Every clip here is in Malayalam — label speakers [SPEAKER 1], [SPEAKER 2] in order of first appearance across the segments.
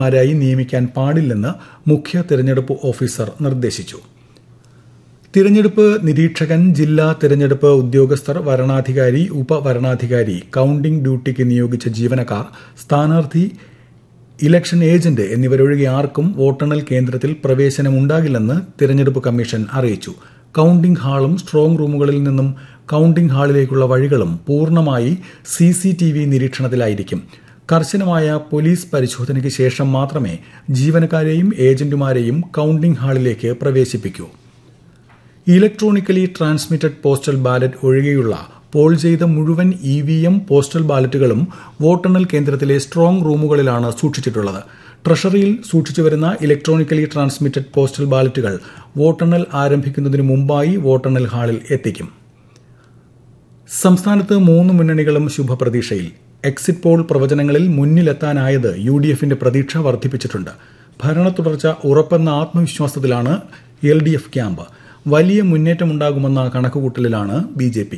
[SPEAKER 1] മാരായി നിയമിക്കാൻ പാടില്ലെന്ന് മുഖ്യ തെരഞ്ഞെടുപ്പ് ഓഫീസർ നിർദ്ദേശിച്ചു. തിരഞ്ഞെടുപ്പ് നിരീക്ഷകൻ, ജില്ലാ തിരഞ്ഞെടുപ്പ് ഉദ്യോഗസ്ഥർ, വരണാധികാരി, ഉപവരണാധികാരി, കൌണ്ടിംഗ് ഡ്യൂട്ടിക്ക് നിയോഗിച്ച ജീവനക്കാർ, സ്ഥാനാർത്ഥി, ഇലക്ഷൻ ഏജന്റ് എന്നിവരൊഴികെ ആർക്കും വോട്ടെണ്ണൽ കേന്ദ്രത്തിൽ പ്രവേശനമുണ്ടാകില്ലെന്ന് തിരഞ്ഞെടുപ്പ് കമ്മീഷൻ അറിയിച്ചു. കൌണ്ടിംഗ് ഹാളും സ്ട്രോങ് റൂമുകളിൽ നിന്നും കൌണ്ടിംഗ് ഹാളിലേക്കുള്ള വഴികളും പൂർണ്ണമായി CCTV നിരീക്ഷണത്തിലായിരിക്കും. കർശനമായ പോലീസ് പരിശോധനയ്ക്ക് ശേഷം മാത്രമേ ജീവനക്കാരെയും ഏജന്റുമാരെയും കൌണ്ടിംഗ് ഹാളിലേക്ക് പ്രവേശിപ്പിക്കൂ. ഇലക്ട്രോണിക്കലി ട്രാൻസ്മിറ്റഡ് പോസ്റ്റൽ ബാലറ്റ് ഒഴികെയുള്ള പോൾ ചെയ്ത മുഴുവൻ EVM പോസ്റ്റൽ ബാലറ്റുകളും വോട്ടെണ്ണൽ കേന്ദ്രത്തിലെ സ്ട്രോങ് റൂമുകളിലാണ് സൂക്ഷിച്ചിട്ടുള്ളത്. ട്രഷറിയിൽ സൂക്ഷിച്ചുവരുന്ന ഇലക്ട്രോണിക്കലി ട്രാൻസ്മിറ്റഡ് പോസ്റ്റൽ ബാലറ്റുകൾ വോട്ടെണ്ണൽ ആരംഭിക്കുന്നതിന് മുമ്പായി വോട്ടെണ്ണൽ ഹാളിൽ എത്തിക്കും. സംസ്ഥാനത്ത് 3 മുന്നണികളും ശുഭപ്രതീക്ഷയിൽ. എക്സിറ്റ് പോൾ പ്രവചനങ്ങളിൽ മുന്നിലെത്താനായത് UDFന്റെ പ്രതീക്ഷ വർദ്ധിപ്പിച്ചിട്ടുണ്ട്. ഭരണ തുടർച്ച ഉറപ്പെന്ന ആത്മവിശ്വാസത്തിലാണ് LDF ക്യാമ്പ്. വലിയ മുന്നേറ്റമുണ്ടാകുമെന്ന കണക്കുകൂട്ടലിലാണ് BJP.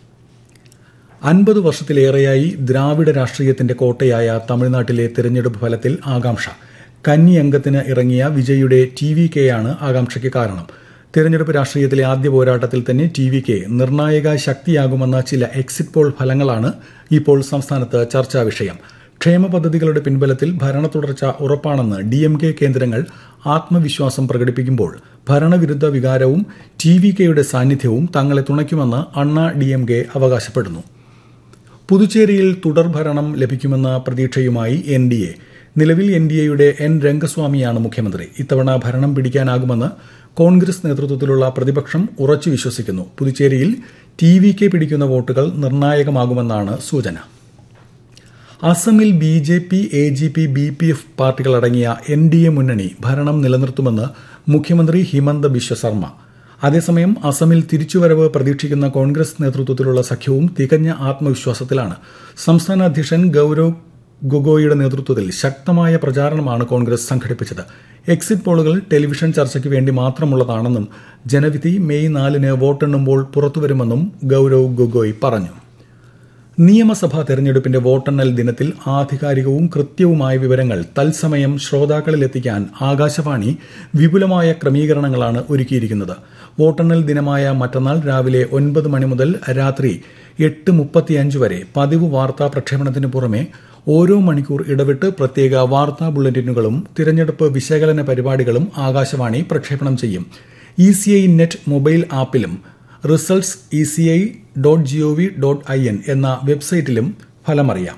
[SPEAKER 1] 50 വർഷത്തിലേറെയായി ദ്രാവിഡ രാഷ്ട്രീയത്തിന്റെ കോട്ടയായ തമിഴ്നാട്ടിലെ തെരഞ്ഞെടുപ്പ് ഫലത്തിൽ ആകാംക്ഷ. കന്നി അംഗത്തിന് ഇറങ്ങിയ വിജയുടെ TVKയാണ് ആകാംക്ഷയ്ക്ക് കാരണം. തെരഞ്ഞെടുപ്പ് രാഷ്ട്രീയത്തിലെ ആദ്യ പോരാട്ടത്തിൽ തന്നെ TVK നിർണായക ശക്തിയാകുമെന്ന ചില എക്സിറ്റ് പോൾ ഫലങ്ങളാണ് ഇപ്പോൾ സംസ്ഥാനത്ത് ചർച്ചാ വിഷയം. ക്ഷേമ പദ്ധതികളുടെ പിൻബലത്തിൽ ഭരണ തുടർച്ച ഉറപ്പാണെന്ന് DMK കേന്ദ്രങ്ങൾ ആത്മവിശ്വാസം പ്രകടിപ്പിക്കുമ്പോൾ ഭരണവിരുദ്ധ വികാരവും TVKയുടെ സാന്നിധ്യവും തങ്ങളെ തുണയ്ക്കുമെന്ന് അണ്ണാ DMK അവകാശപ്പെടുന്നു. പുതുച്ചേരിയിൽ തുടർഭരണം ലഭിക്കുമെന്ന പ്രതീക്ഷയുമായി NDA. നിലവിൽ NDAയുടെ N രംഗസ്വാമിയാണ് മുഖ്യമന്ത്രി. ഇത്തവണ ഭരണം പിടിക്കാനാകുമെന്ന് കോൺഗ്രസ് നേതൃത്വത്തിലുള്ള പ്രതിപക്ഷം ഉറച്ചു വിശ്വസിക്കുന്നു. പുതുച്ചേരിയിൽ TVK പിടിക്കുന്ന വോട്ടുകൾ നിർണായകമാകുമെന്നാണ് സൂചന. അസമിൽ BJP, AGP, BPF പാർട്ടികളടങ്ങിയ NDA മുന്നണി ഭരണം നിലനിർത്തുമെന്ന് മുഖ്യമന്ത്രി ഹിമന്ത ബിശ്വ ശർമ്മ. അതേസമയം അസമിൽ തിരിച്ചുവരവ് പ്രതീക്ഷിക്കുന്ന കോൺഗ്രസ് നേതൃത്വത്തിലുള്ള സഖ്യവും തികഞ്ഞ ആത്മവിശ്വാസത്തിലാണ്. സംസ്ഥാന അധ്യക്ഷൻ ഗൌരവ് ഗൊഗോയിയുടെ നേതൃത്വത്തിൽ ശക്തമായ പ്രചാരണമാണ് കോൺഗ്രസ് സംഘടിപ്പിച്ചത്. എക്സിറ്റ് പോളുകൾ ടെലിവിഷൻ ചർച്ചയ്ക്ക് വേണ്ടി മാത്രമുള്ളതാണെന്നും ജനവിധി മെയ് 4 വോട്ടെണ്ണുമ്പോൾ പുറത്തുവരുമെന്നും ഗൌരവ് ഗൊഗോയ് പറഞ്ഞു. നിയമസഭാ തെരഞ്ഞെടുപ്പിന്റെ വോട്ടെണ്ണൽ ദിനത്തിൽ ആധികാരികവും കൃത്യവുമായ വിവരങ്ങൾ തത്സമയം ശ്രോതാക്കളിലെത്തിക്കാൻ ആകാശവാണി വിപുലമായ ക്രമീകരണങ്ങളാണ് ഒരുക്കിയിരിക്കുന്നത്. വോട്ടെണ്ണൽ ദിനമായ മറ്റന്നാൾ രാവിലെ 9 മണി മുതൽ രാത്രി 8:35 വരെ പതിവ് വാർത്താ പ്രക്ഷേപണത്തിന് പുറമെ ഓരോ മണിക്കൂർ ഇടവിട്ട് പ്രത്യേക വാർത്താ ബുള്ളറ്റിനുകളും തിരഞ്ഞെടുപ്പ് വിശകലന പരിപാടികളും ആകാശവാണി പ്രക്ഷേപണം ചെയ്യും. ECI net mobile ആപ്പിലും results ECI.gov.in എന്ന വെബ്സൈറ്റിലും ഫലമറിയാം.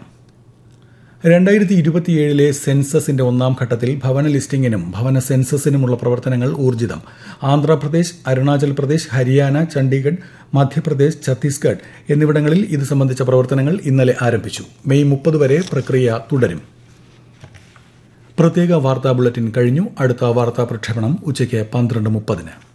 [SPEAKER 1] 2027 സെൻസസിന്റെ 1ാം ഘട്ടത്തിൽ ഭവന ലിസ്റ്റിംഗിനും ഭവന സെൻസസിനുമുള്ള പ്രവർത്തനങ്ങൾ ഊർജിതം. ആന്ധ്രാപ്രദേശ്, അരുണാചൽ പ്രദേശ്, ഹരിയാന, ചണ്ഡീഗഡ്, മധ്യപ്രദേശ്, ഛത്തീസ്ഗഡ് എന്നിവിടങ്ങളിൽ ഇത് സംബന്ധിച്ച പ്രവർത്തനങ്ങൾ ഇന്നലെ ആരംഭിച്ചു. മെയ് 30 വരെ പ്രക്രിയ തുടരും. പ്രത്യേക വാർത്താ ബുള്ളറ്റിൻ കഴിഞ്ഞു. അടുത്ത വാർത്താ പ്രക്ഷേപണം ഉച്ചയ്ക്ക് 12:30.